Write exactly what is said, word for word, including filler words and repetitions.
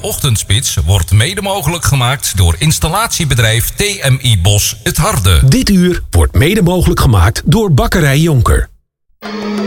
Ochtendspits wordt mede mogelijk gemaakt door installatiebedrijf T M I Bos het Harde. Dit uur wordt mede mogelijk gemaakt door Bakkerij Jonker.